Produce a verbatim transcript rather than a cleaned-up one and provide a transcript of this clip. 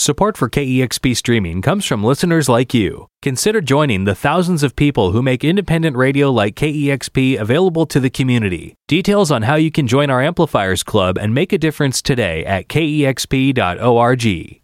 Support for K E X P streaming comes from listeners like you. Consider joining the thousands of people who make independent radio like K E X P available to the community. Details on how you can join our Amplifiers Club and make a difference today at K E X P dot org.